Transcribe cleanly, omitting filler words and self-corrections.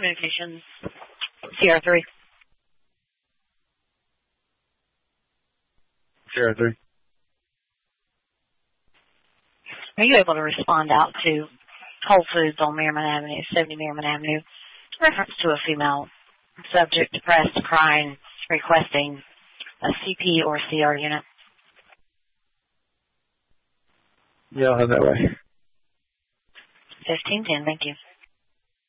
Communications, CR3. CR3. Are you able to respond out to Whole Foods on Merriman Avenue, 70 Merriman Avenue, reference to a female subject, depressed, crying, requesting a CP or CR unit? Yeah, I'll have that way. 1510, thank you.